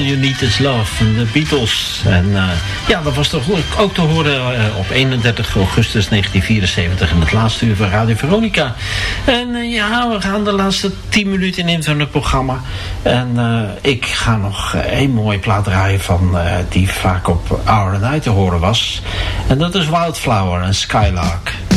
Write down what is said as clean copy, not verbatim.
You Need Is Love van de Beatles. En ja, dat was toch ook te horen op 31 augustus 1974 in het laatste uur van Radio Veronica. En ja, we gaan de laatste 10 minuten in van het programma. En ik ga nog één mooie plaat draaien van die vaak op Hour and Night te horen was. En dat is Wildflower en Skylark.